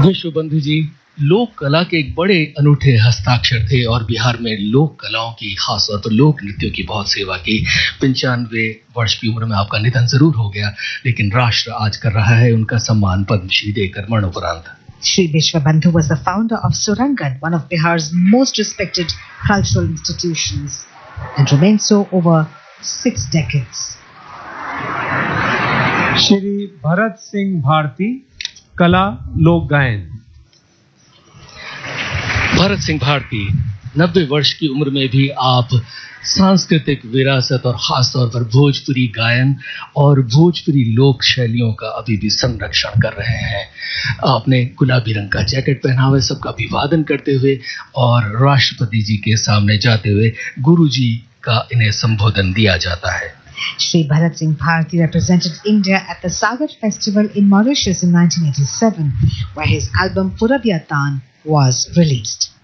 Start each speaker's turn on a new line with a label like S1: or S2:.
S1: विश्व बंधु जी लोक कला के एक बड़े अनूठे हस्ताक्षर थे और बिहार में लोक कलाओं की, खासतौर पर लोक नृत्यों की बहुत सेवा की। 95 वर्ष की उम्र में आपका निधन जरूर हो गया, लेकिन राष्ट्र आज कर रहा है उनका सम्मान पद्मश्री देकर मरणोपरांत।
S2: Sri Vishwabandhu was the founder of Surangan, one of Bihar's most respected cultural institutions, and remained so over 6 decades.
S3: Shri Bharat Singh Bharti, कला लोक गायन।
S1: भरत सिंह भारती, 90 वर्ष की उम्र में भी आप सांस्कृतिक विरासत और खासतौर पर भोजपुरी गायन और भोजपुरी लोक शैलियों का अभी भी संरक्षण कर रहे हैं। आपने गुलाबी रंग का जैकेट पहना हुआ, सबका अभिवादन करते हुए और राष्ट्रपति जी के सामने जाते हुए गुरु जी का इन्हें संबोधन दिया जाता है।
S2: Sri Bharat Singh Bharti represented India at the Sagar Festival in Mauritius in 1987, where his album Purabiyatan was released.